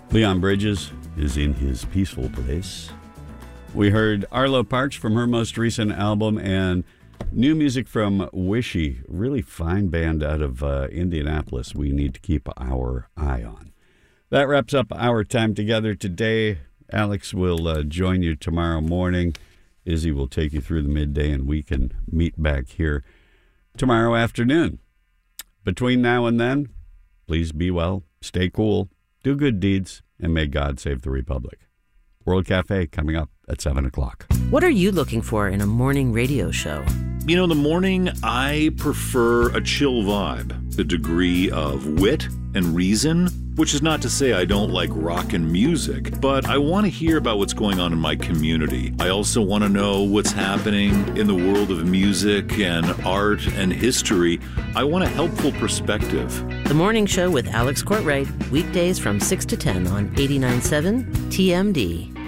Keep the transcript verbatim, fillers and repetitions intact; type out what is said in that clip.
Leon Bridges is in his peaceful place. We heard Arlo Parks from her most recent album and new music from Wishy, really fine band out of uh, Indianapolis we need to keep our eye on. That wraps up our time together today. Alex will uh, join you tomorrow morning. Izzy will take you through the midday, and we can meet back here tomorrow afternoon. Between now and then, please be well, stay cool, do good deeds, and may God save the Republic. World Cafe coming up at seven o'clock. What are you looking for in a morning radio show? You know, in the morning, I prefer a chill vibe, a degree of wit and reason, which is not to say I don't like rock and music, but I want to hear about what's going on in my community. I also want to know what's happening in the world of music and art and history. I want a helpful perspective. The Morning Show with Alex Courtwright, weekdays from six to ten on eighty-nine point seven T M D.